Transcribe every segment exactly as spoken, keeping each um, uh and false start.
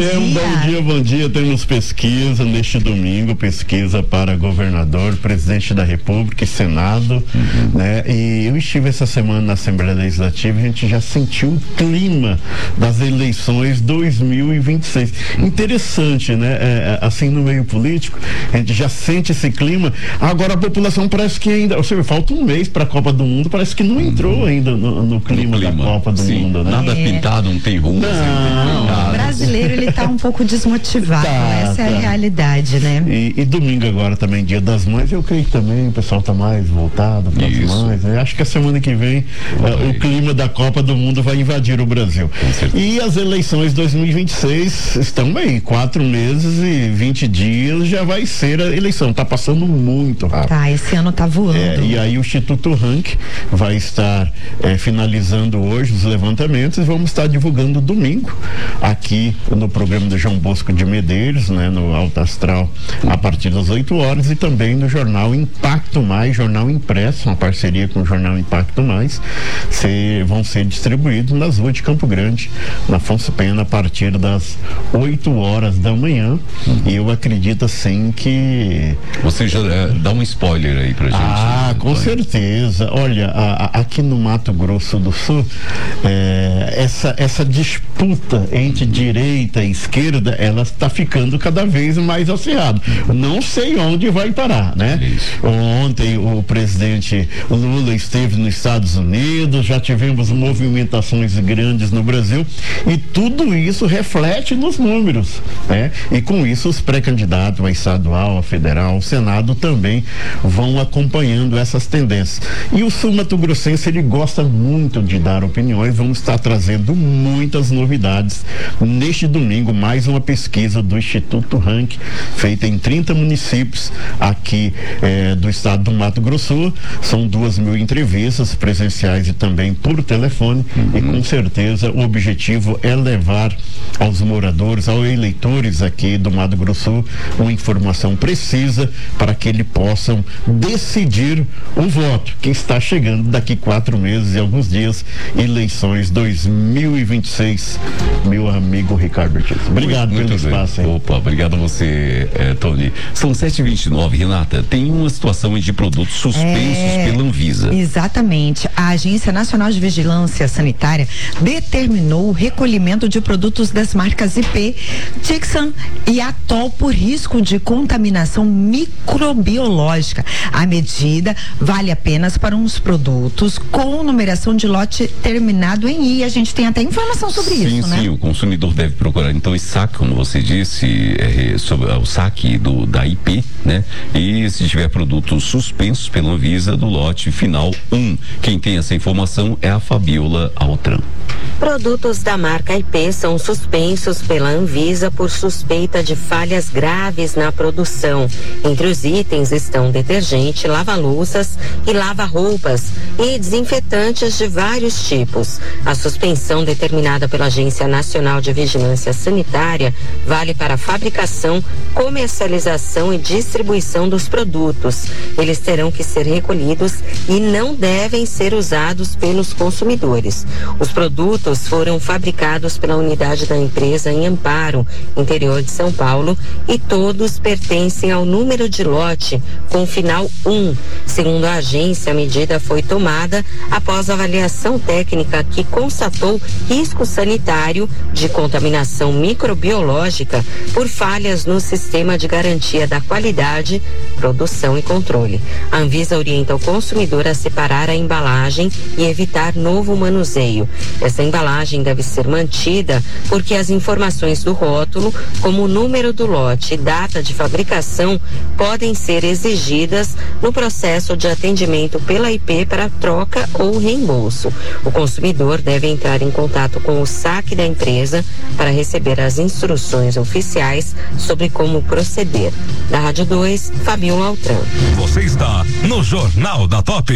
É um bom dia, bom dia. Temos pesquisa neste domingo, pesquisa para governador, presidente da República e Senado, uhum. né? E eu estive essa semana na Assembleia Legislativa e a gente já sentiu o clima das eleições dois mil e vinte e seis. Interessante, né? É, assim, no meio político, a gente já sente esse clima. Agora a população parece que ainda, ou seja, falta um mês para a Copa do Mundo, parece que não entrou ainda no, no, clima, no clima da Copa do Sim, Mundo, né? Nada é. pintado, não tem rumo. Não, não, o brasileiro ele tá um pouco desmotivado, tá, essa tá. é a realidade, né? E, e domingo agora também, Dia das Mães, eu creio que também o pessoal tá mais voltado para as mães. Eu acho que a semana que vem uh, o clima da Copa do Mundo vai invadir o Brasil. E as eleições dois mil e vinte e seis estão aí, quatro meses e vinte dias já vai ser a eleição. Tá passando muito rápido. Tá, esse ano tá voando. É, e aí o Instituto Rank vai estar é, finalizando hoje os levantamentos e vamos estar divulgando domingo aqui no programa do João Bosco de Medeiros, né, no Alto Astral, a partir das oito horas, e também no jornal Impacto Mais, jornal impresso, uma parceria com o jornal Impacto Mais, se, vão ser distribuídos nas ruas de Campo Grande, na Afonso Pena, a partir das oito horas da manhã. Uhum. E eu acredito assim que você já é, dá um spoiler aí pra gente. Ah, com certeza. Olha, a, a, aqui no Mato Grosso do Sul, é, essa, essa disputa entre direita e esquerda, ela está ficando cada vez mais acirrada. Não sei onde vai parar, né? Isso. Ontem o presidente Lula esteve nos Estados Unidos, já tivemos movimentações grandes no Brasil e tudo isso reflete nos números, né? E com isso os pré-candidatos a estadual, a federal, o Senado também vão acompanhando essas tendências. E o Sul Mato Grossense, ele gosta muito de dar opiniões. Vamos estar trazendo muitas novidades neste domingo, mais uma pesquisa do Instituto Rank, feita em trinta municípios aqui eh, do estado do Mato Grosso. São duas mil entrevistas presenciais e também por telefone, uhum. e com certeza o objetivo é levar aos moradores, aos eleitores aqui do Mato Grosso uma informação precisa para que eles possam decidir o voto que está chegando daqui quatro meses e alguns dias, eleições dois mil e vinte e seis, meu amigo Ricardo Ortiz. Obrigado muito, pelo muito espaço. Hein? Opa, obrigado a você, eh, Tony. São sete e vinte e nove, Renata, tem uma situação de produtos suspensos é, pela Anvisa. Exatamente. A Agência Nacional de Vigilância Sanitária determinou o recolhimento de produtos das marcas I P, Tixan e Atol por risco de contaminação microbiológica. A medida vale apenas para uns produtos com numeração de lote terminado em I. A gente tem até informação sobre sim, isso, sim, né? Sim, o consumidor deve procurar então esse saque, como você disse, é, sobre o saque do, da I P, né? E se tiver produtos suspensos pela Anvisa do lote final um. Quem tem essa informação é a Fabiola Altran. Produtos da marca I P são suspensos pela Anvisa por suspeita de falhas graves na produção. Entre os itens estão detergente, lava-louças e lava-roupas e desinfetantes de vários tipos. A suspensão determinada pela Agência Nacional de Vigilância Sanitária vale para a fabricação, comercialização e distribuição dos produtos. Eles terão que ser recolhidos e não devem ser usados pelos consumidores. Os produtos foram fabricados pela unidade da empresa em Amparo, interior de São Paulo, e todos pertencem ao número de lote com final um. Segundo a agência, a medida foi tomada após avaliação técnica que constatou risco sanitário de contaminação microbiológica por falhas no sistema de garantia da qualidade, produção e controle. A Anvisa orienta o consumidor a separar a embalagem e evitar novo manuseio. Essa embalagem deve ser mantida porque as informações do rótulo, como o número do lote e data de fabricação, podem ser exigidas no processo de atendimento pela I P para troca ou reembolso. O consumidor deve entrar em contato com o saque da empresa para receber as instruções oficiais sobre como proceder. Da Rádio dois, Fabiola Altran. Você está no Jornal da Top.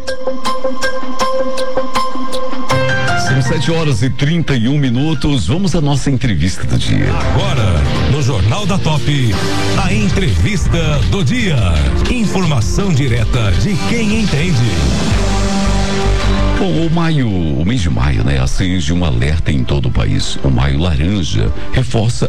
São sete horas e trinta e um minutos. Vamos à nossa entrevista do dia. Agora, no Jornal da Top, a entrevista do dia. Informação direta de quem entende. Bom, o maio, o mês de maio, né, acende um alerta em todo o país. O Maio Laranja reforça